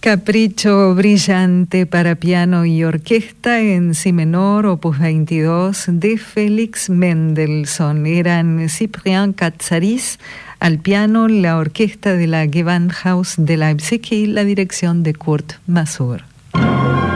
Capricho brillante para piano y orquesta en si menor, opus 22, de Félix Mendelssohn. Eran Cyprien Katsaris al piano, la orquesta de la Gewandhaus de Leipzig y la dirección de Kurt Masur.